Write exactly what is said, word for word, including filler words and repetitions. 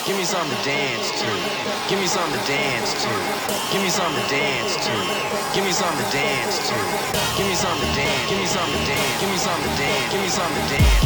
Give me something to dance to. Give me something to dance to. Give me something to dance to. Give me something to dance to. Give me something to dance. Give me something to dance. Give me something to dance. Give me something to dance.